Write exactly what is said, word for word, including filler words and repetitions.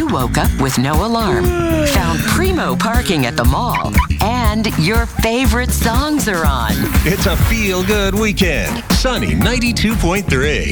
woke up with no alarm, found primo parking at the mall, and your favorite songs are on. It's a feel-good weekend. Sunny ninety-two point three.